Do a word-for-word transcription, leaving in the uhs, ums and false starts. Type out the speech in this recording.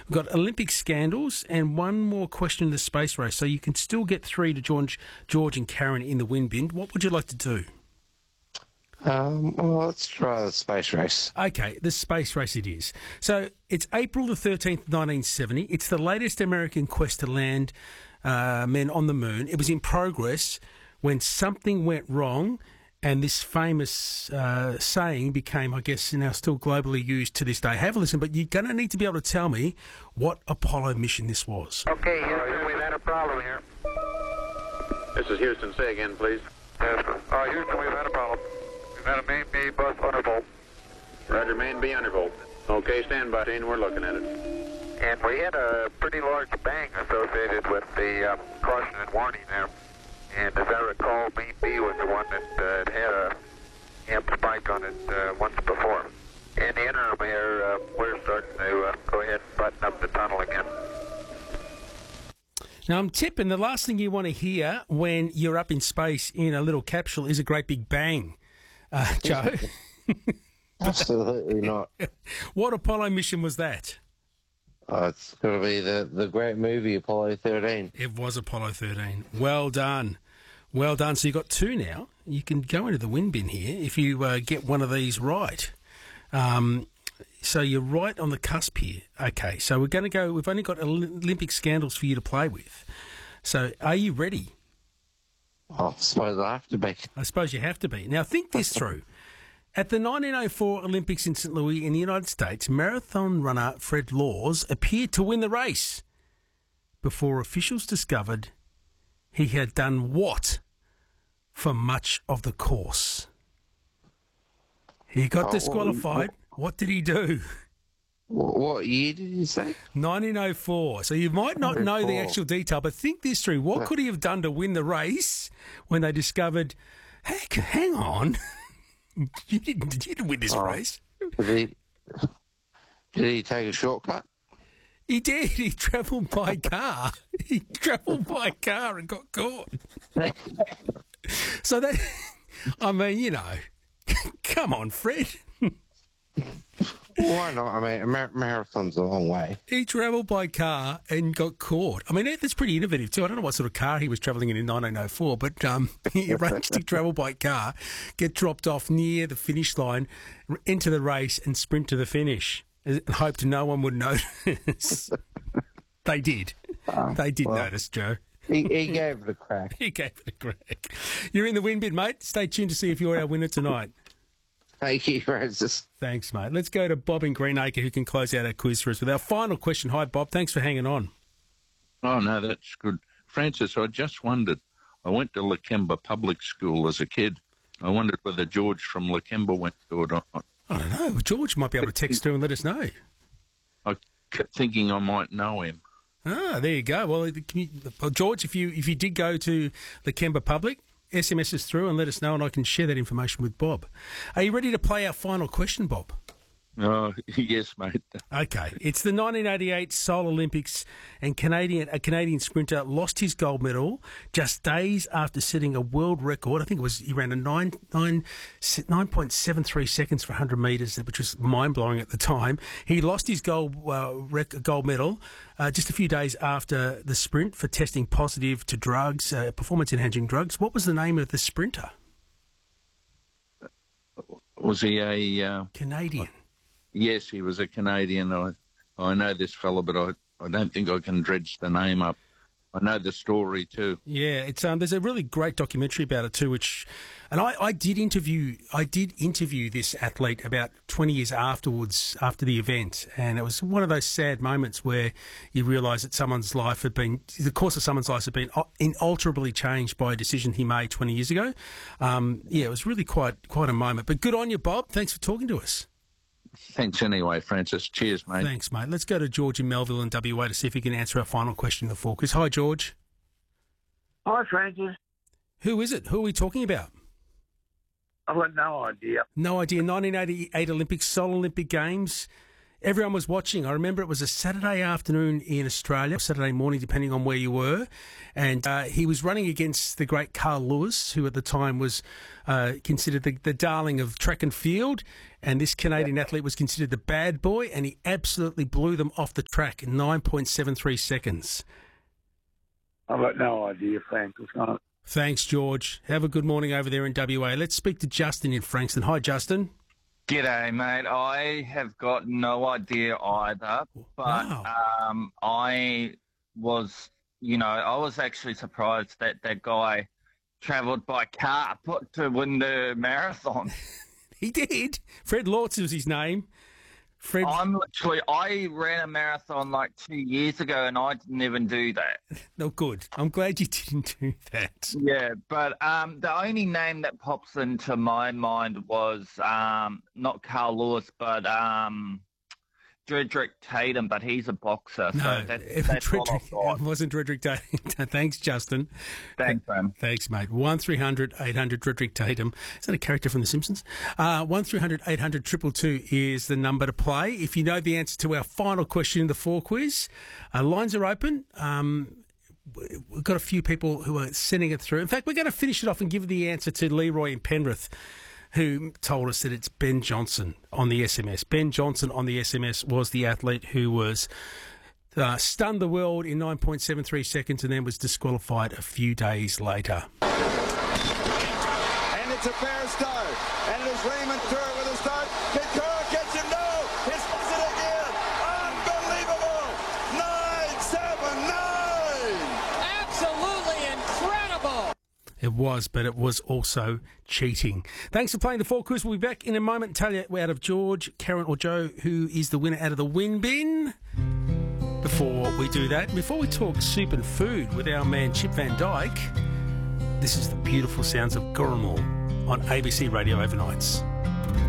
We've got Olympic scandals and one more question in the space race. So you can still get three to George, George and Karen in the win bin. What would you like to do? Um, well, let's try the space race. Okay, the space race it is. So it's April the thirteenth, nineteen seventy. It's the latest American quest to land uh, men on the moon. It was in progress when something went wrong, and this famous uh, saying became, I guess, now still globally used to this day. Have a listen, but you're going to need to be able to tell me what Apollo mission this was. Okay, Houston, we've had a problem here. This is Houston. Say again, please. Yes, sir. Uh, Houston, we've had a problem. We've had a main B bus undervolt. Roger, main B undervolt. Okay, stand by, team. We're looking at it. And we had a pretty large bang associated with the uh, caution and warning there. And as I recall, main B was the one that uh, had a amp spike on it uh, once before. In the interim here, uh, we're starting to uh, go ahead and button up the tunnel again. Now, I'm tipping the last thing you want to hear when you're up in space in a little capsule is a great big bang, uh, Joe. Absolutely not. What Apollo mission was that? Oh, it's going to be the, the great movie Apollo thirteen. It was Apollo thirteen. Well done. Well done. So you've got two now. You can go into the win bin here if you uh, get one of these right. Um, so you're right on the cusp here. Okay, so we're going to go... We've only got Olympic scandals for you to play with. So are you ready? Oh, I suppose I have to be. I suppose you have to be. Now, think this through. At the nineteen oh four Olympics in Saint Louis in the United States, marathon runner Fred Laws appeared to win the race before officials discovered he had done what for much of the course? He got Oh, disqualified. What did he do? What, what year did you say? nineteen oh four. So you might not know the oh four. actual detail, but think this through. What could he have done to win the race when they discovered, heck, hang on, you didn't, you didn't win this Oh. race? Did he, did he take a shortcut? He did. He travelled by car. He travelled by car and got caught. So that, I mean, you know, come on, Fred. Why not? I mean, a mar- marathon's a long way. He travelled by car and got caught. I mean, that- that's pretty innovative too. I don't know what sort of car he was travelling in in nineteen oh four, but um, he arranged to travel by car, get dropped off near the finish line, r- enter the race and sprint to the finish and hoped no one would notice. They did. They did well. notice, Joe. He, he gave it a crack. He gave it a crack. You're in the win bid, mate. Stay tuned to see if you're our winner tonight. Thank you, Francis. Thanks, mate. Let's go to Bob in Greenacre, who can close out our quiz for us with our final question. Hi, Bob. Thanks for hanging on. Oh, no, that's good. Francis, I just wondered, I went to Lakemba Public School as a kid. I wondered whether George from Lakemba went to it or not. I don't know. George might be able to text through and let us know. I kept thinking I might know him. Ah, there you go. Well, can you, well, George, if you if you did go to Lakemba Public, S M S us through and let us know, and I can share that information with Bob. Are you ready to play our final question, Bob? Oh, yes, mate. Okay, it's the nineteen eighty-eight Seoul Olympics, and Canadian a Canadian sprinter lost his gold medal just days after setting a world record. I think it was he ran a nine nine nine point seven three seconds for one hundred metres, which was mind blowing at the time. He lost his gold uh, rec- gold medal uh, just a few days after the sprint for testing positive to drugs, uh, performance enhancing drugs. What was the name of the sprinter? Was he a... Uh, Canadian. yes, he was a Canadian. I, I know this fella, but I, I don't think I can dredge the name up. I know the story too. Yeah, it's um. There's a really great documentary about it too, which, and I, I did interview I did interview this athlete about twenty years afterwards after the event, and it was one of those sad moments where you realise that someone's life had been the course of someone's life had been inalterably changed by a decision he made twenty years ago. Um, yeah, it was really quite quite a moment. But good on you, Bob. Thanks for talking to us. Thanks anyway, Francis. Cheers, mate. Thanks, mate. Let's go to George in Melville and W A to see if he can answer our final question in the forecast. Hi, George. Hi, Francis. Who is it? Who are we talking about? I've got no idea. No idea. nineteen eighty-eight Olympics, Seoul Olympic Games. Everyone was watching. I remember it was a Saturday afternoon in Australia, Saturday morning, depending on where you were. And uh, he was running against the great Carl Lewis, who at the time was uh, considered the, the darling of track and field. And this Canadian yeah. athlete was considered the bad boy, and he absolutely blew them off the track in nine point seven three seconds. I've got no idea, Francis. On it. Thanks, George. Have a good morning over there in W A. Let's speak to Justin in Frankston. Hi, Justin. G'day, mate. I have got no idea either, but Wow. um, I was, you know, I was actually surprised that that guy travelled by car put to win the marathon. He did. Fred Lortz was his name. Fred. I'm literally, I ran a marathon like two years ago and I didn't even do that. No, good. I'm glad you didn't do that. Yeah, but um, the only name that pops into my mind was um, not Carl Lewis, but um, Dredrick Tatum, but he's a boxer. No, so that, it, that's all I've Dredrick, got. it wasn't Dredrick Tatum. Thanks, Justin. Thanks, man. Thanks, mate. one three hundred eight hundred Dredrick Tatum. Is that a character from The Simpsons? Uh, one three hundred eight hundred two two two is the number to play. If you know the answer to our final question in the four quiz, uh, lines are open. Um, we've got a few people who are sending it through. In fact, we're going to finish it off and give the answer to Leroy in Penrith, who told us that it's Ben Johnson on the S M S. Ben Johnson on the S M S was the athlete who was uh, stunned the world in nine point seven three seconds and then was disqualified a few days later. And it's a fair start. And it is Raymond Turr with a start. Can Turr catch him? No! It's it again! Unbelievable! nine seven nine! Absolutely incredible! It was, but it was also cheating. Thanks for playing the four quiz. We'll be back in a moment and tell you out of George, Karen or Joe who is the winner out of the win bin. Before we do that, before we talk soup and food with our man Chip Van Dyke, this is the beautiful sounds of Gurrumul on A B C Radio Overnights.